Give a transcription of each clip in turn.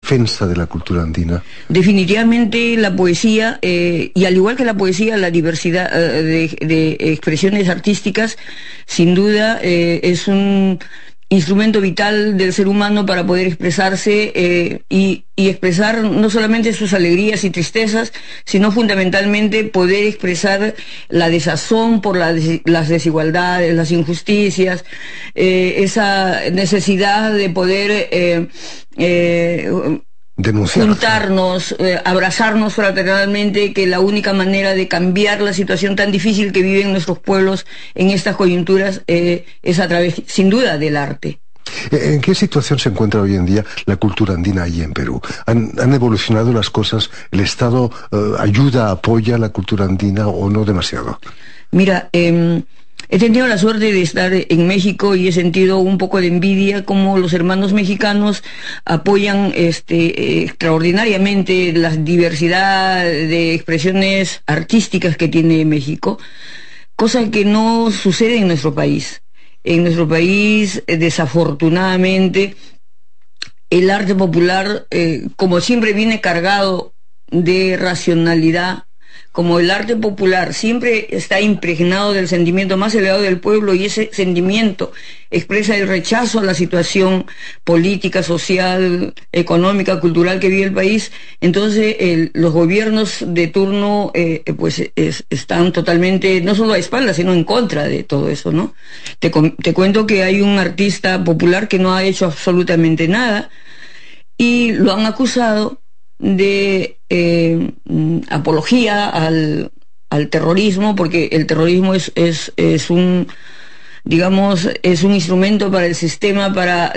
defensa de la cultura andina? Definitivamente la poesía, y al igual que la poesía, la diversidad de expresiones artísticas, sin duda es un instrumento vital del ser humano para poder expresarse y expresar no solamente sus alegrías y tristezas, sino fundamentalmente poder expresar la desazón por las desigualdades, las injusticias, esa necesidad de poder denunciar, juntarnos, abrazarnos fraternalmente, que la única manera de cambiar la situación tan difícil que viven nuestros pueblos en estas coyunturas es a través, sin duda, del arte. ¿En qué situación se encuentra hoy en día la cultura andina ahí en Perú? ¿Han evolucionado las cosas? ¿El Estado ayuda, apoya la cultura andina o no demasiado? Mira, he tenido la suerte de estar en México y he sentido un poco de envidia como los hermanos mexicanos apoyan extraordinariamente la diversidad de expresiones artísticas que tiene México, cosa que no sucede en nuestro país. En nuestro país, desafortunadamente, el arte popular, como siempre viene cargado de racionalidad, como el arte popular siempre está impregnado del sentimiento más elevado del pueblo, y ese sentimiento expresa el rechazo a la situación política, social, económica, cultural que vive el país, entonces los gobiernos de turno están totalmente, no solo a espaldas, sino en contra de todo eso, ¿no? Te cuento que hay un artista popular que no ha hecho absolutamente nada y lo han acusado de apología al terrorismo, porque el terrorismo es un, digamos, es un instrumento para el sistema para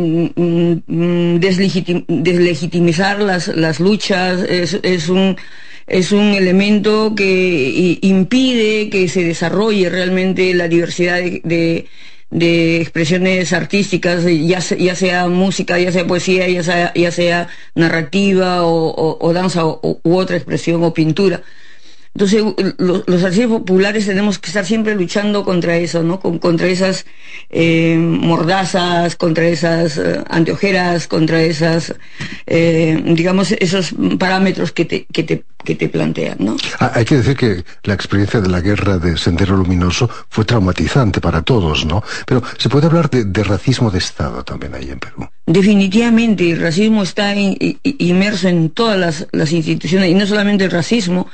deslegitimizar las luchas, es un elemento que impide que se desarrolle realmente la diversidad de expresiones artísticas, ya sea música, ya sea poesía, ya sea narrativa o danza u otra expresión o pintura. Entonces los artistas populares tenemos que estar siempre luchando contra eso, ¿no? Contra esas mordazas, contra esas anteojeras, contra esas digamos esos parámetros que te plantean, ¿no? Hay que decir que la experiencia de la guerra de Sendero Luminoso fue traumatizante para todos, ¿no? Pero se puede hablar de racismo de Estado también ahí en Perú. Definitivamente el racismo está inmerso en todas las instituciones, y no solamente el racismo,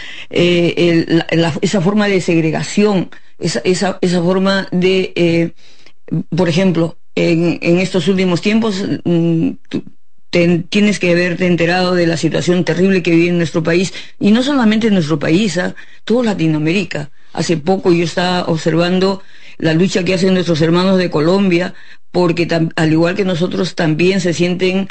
esa forma de segregación, esa forma de, por ejemplo, en estos últimos tiempos, tienes que haberte enterado de la situación terrible que vive en nuestro país, y no solamente en nuestro país, toda Latinoamérica. Hace poco yo estaba observando la lucha que hacen nuestros hermanos de Colombia, porque al igual que nosotros también se sienten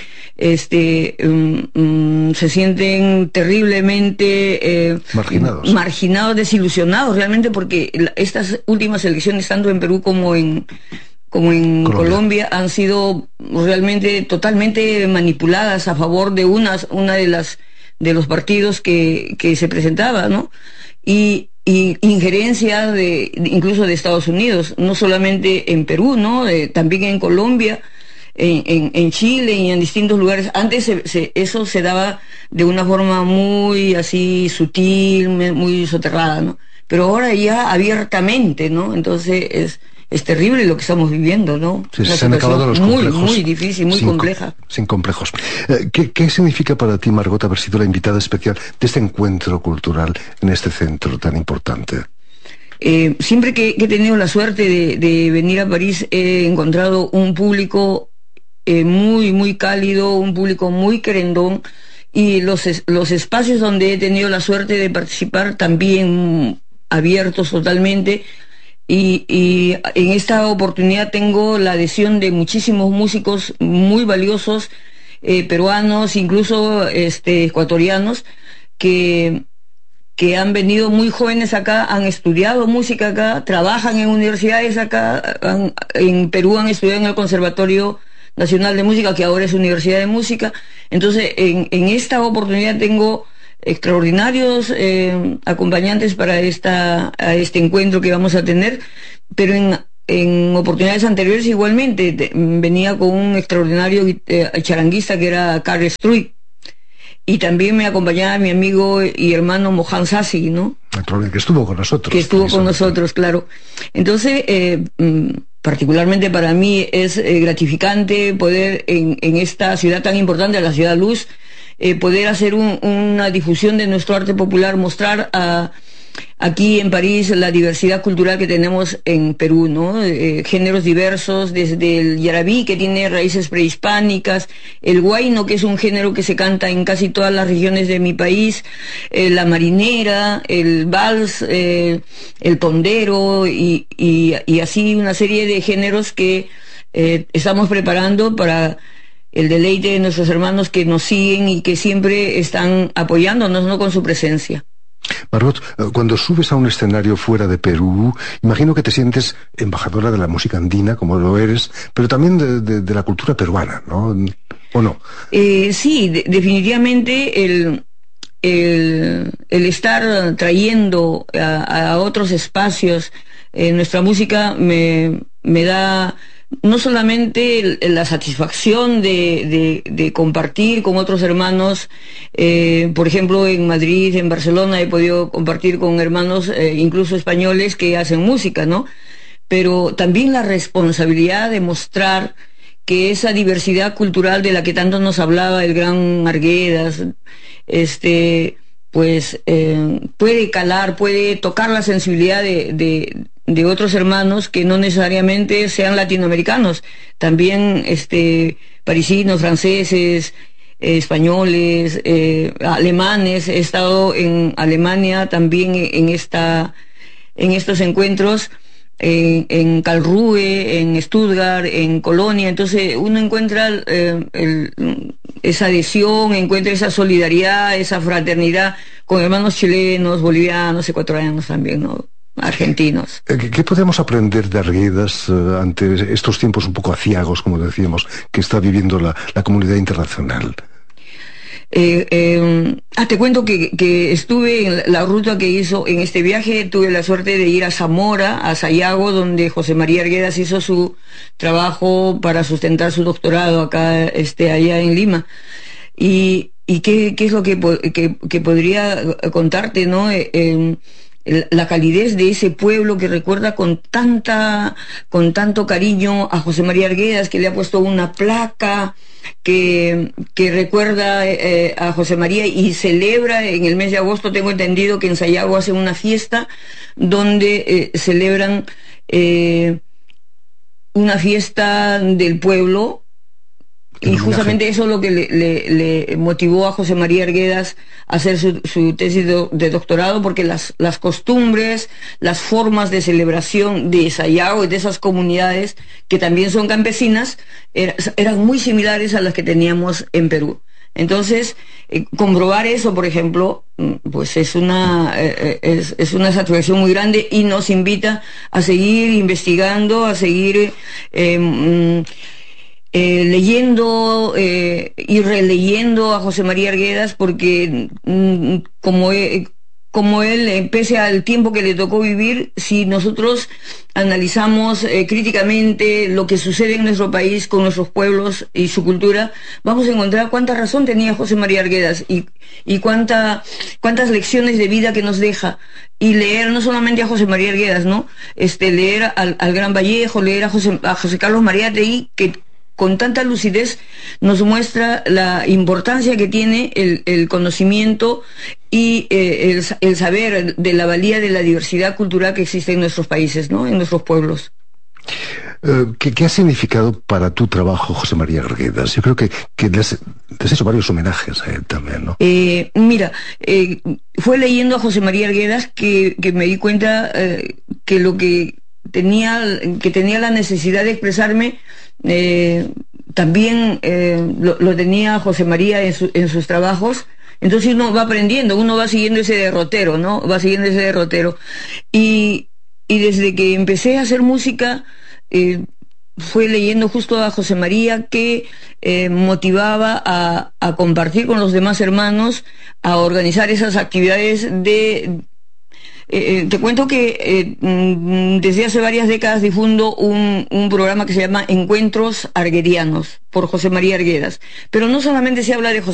terriblemente marginados, desilusionados realmente, porque estas últimas elecciones, tanto en Perú como en Colombia, han sido realmente totalmente manipuladas a favor de una de los partidos que se presentaba, ¿no? Y injerencia incluso de Estados Unidos, no solamente en Perú, ¿no? También en Colombia, en Chile y en distintos lugares. Antes eso se daba de una forma muy así sutil, muy soterrada, ¿no? Pero ahora ya abiertamente, ¿no? Entonces es terrible lo que estamos viviendo, ¿no? Sí, se han acabado los complejos. Muy difícil, muy compleja. Sin complejos. ¿Qué significa para ti, Margot, haber sido la invitada especial de este encuentro cultural en este centro tan importante? Siempre que he tenido la suerte de venir a París, he encontrado un público muy, muy cálido, un público muy querendón, y los espacios donde he tenido la suerte de participar también abiertos totalmente. Y en esta oportunidad tengo la adhesión de muchísimos músicos muy valiosos, peruanos, incluso ecuatorianos, que han venido muy jóvenes acá, han estudiado música acá, trabajan en universidades acá, en Perú han estudiado en el Conservatorio Nacional de Música, que ahora es Universidad de Música. Entonces, en esta oportunidad tengo extraordinarios acompañantes para este encuentro que vamos a tener, pero en oportunidades anteriores igualmente venía con un extraordinario charanguista que era Carl Struy, y también me acompañaba mi amigo y hermano Mohan Sassi, ¿no? Que estuvo con nosotros. Que estuvo con nosotros, claro. Entonces, particularmente para mí es gratificante poder en esta ciudad tan importante, la Ciudad Luz, poder hacer una difusión de nuestro arte popular, mostrar aquí en París la diversidad cultural que tenemos en Perú, ¿no? Géneros diversos, desde el yarabí, que tiene raíces prehispánicas, el huayno, que es un género que se canta en casi todas las regiones de mi país, la marinera, el vals, el tondero, y así una serie de géneros que estamos preparando para el deleite de nuestros hermanos que nos siguen y que siempre están apoyándonos, ¿no?, con su presencia. Margot, cuando subes a un escenario fuera de Perú, imagino que te sientes embajadora de la música andina, como lo eres, pero también de la cultura peruana, ¿no? ¿O no? Sí, definitivamente el estar trayendo a otros espacios nuestra música me da no solamente la satisfacción de compartir con otros hermanos, por ejemplo en Madrid, en Barcelona he podido compartir con hermanos incluso españoles que hacen música, ¿no? Pero también la responsabilidad de mostrar que esa diversidad cultural de la que tanto nos hablaba el gran Arguedas, pues puede calar, puede tocar la sensibilidad de otros hermanos que no necesariamente sean latinoamericanos, también parisinos, franceses, españoles, alemanes. He estado en Alemania también en estos encuentros, en Karlsruhe, en Stuttgart, en Colonia. Entonces uno encuentra esa adhesión, encuentra esa solidaridad, esa fraternidad con hermanos chilenos, bolivianos, ecuatorianos también, ¿no?, argentinos. ¿Qué podemos aprender de Arguedas ante estos tiempos un poco aciagos, como decíamos, que está viviendo la comunidad internacional? Te cuento que estuve en la ruta que hizo en este viaje. Tuve la suerte de ir a Zamora, a Sayago, donde José María Arguedas hizo su trabajo para sustentar su doctorado acá, allá en Lima. ¿Y qué es lo que podría contarte, no? La calidez de ese pueblo que recuerda con tanto cariño a José María Arguedas, que le ha puesto una placa que recuerda a José María, y celebra en el mes de agosto, tengo entendido que en Sayago hacen una fiesta donde celebran una fiesta del pueblo. Y justamente eso es lo que le motivó a José María Arguedas a hacer su tesis de doctorado, porque las costumbres, las formas de celebración de Sayago y de esas comunidades que también son campesinas eran muy similares a las que teníamos en Perú. Entonces, comprobar eso, por ejemplo, pues es una satisfacción muy grande, y nos invita a seguir investigando, a seguir leyendo y releyendo a José María Arguedas, porque como él, pese al tiempo que le tocó vivir, si nosotros analizamos críticamente lo que sucede en nuestro país con nuestros pueblos y su cultura, vamos a encontrar cuánta razón tenía José María Arguedas y cuántas lecciones de vida que nos deja. Y leer no solamente a José María Arguedas, ¿no? Leer al Gran Vallejo, leer a José Carlos Mariátegui, que con tanta lucidez nos muestra la importancia que tiene el conocimiento y el saber de la valía de la diversidad cultural que existe en nuestros países, ¿no?, en nuestros pueblos. ¿Qué ha significado para tu trabajo José María Arguedas? Yo creo que le has hecho varios homenajes a él también, ¿no? Mira, fue leyendo a José María Arguedas que me di cuenta que lo que tenía la necesidad de expresarme, también lo tenía José María en sus trabajos. Entonces uno va aprendiendo, uno va siguiendo ese derrotero, ¿no? Va siguiendo ese derrotero. Y desde que empecé a hacer música, fue leyendo justo a José María, que motivaba a compartir con los demás hermanos, a organizar esas actividades Te cuento que desde hace varias décadas difundo un programa que se llama Encuentros Arguerianos, por José María Arguedas. Pero no solamente se habla de José